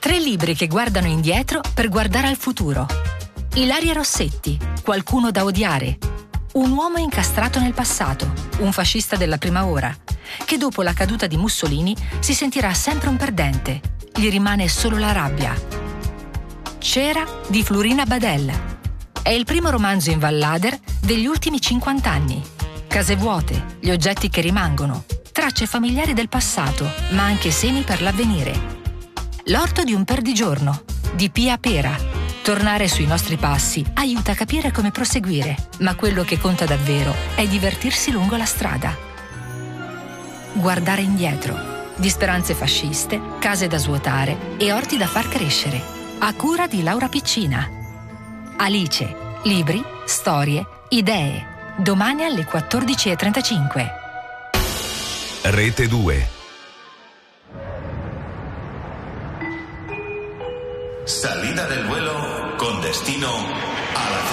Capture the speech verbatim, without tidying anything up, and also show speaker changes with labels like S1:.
S1: Tre libri che guardano indietro per guardare al futuro. Ilaria Rossetti, Qualcuno da odiare. Un uomo incastrato nel passato, un fascista della prima ora, che dopo la caduta di Mussolini si sentirà sempre un perdente. Gli rimane solo la rabbia. Cera di Florina Badel. È il primo romanzo in Vallader degli ultimi cinquanta anni. Case vuote, gli oggetti che rimangono, tracce familiari del passato, ma anche semi per l'avvenire. L'orto di un perdigiorno, di Pia Pera. Tornare sui nostri passi aiuta a capire come proseguire, ma quello che conta davvero è divertirsi lungo la strada. Guardare indietro, di speranze fasciste, case da svuotare e orti da far crescere, a cura di Laura Piccina. Alice, libri, storie, idee, domani alle quattordici e trentacinque.
S2: Rete due.
S3: Salida del vuelo con destino a la